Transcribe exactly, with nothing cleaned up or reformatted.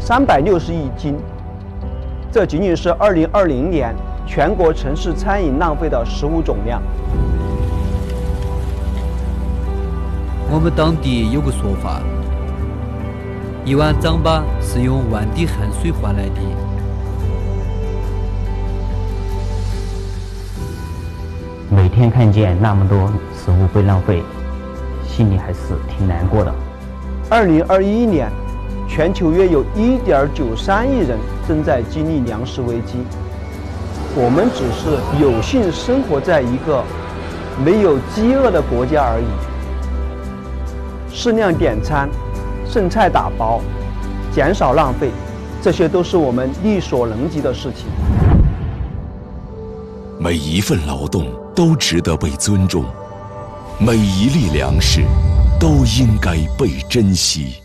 三百六十亿斤。这仅仅是二零二零年全国城市餐饮浪费的食物总量。 我们当地有个说法，一碗糌粑是用万滴汗水换来的。 每天看见那么多食物被浪费，心里还是挺难过的。 二零二一年，全球约有一点九三亿人正在经历粮食危机。我们只是有幸生活在一个没有饥饿的国家而已。适量点餐，剩菜打包，减少浪费，这些都是我们力所能及的事情。 每一份劳动都值得被尊重，每一粒粮食都应该被珍惜。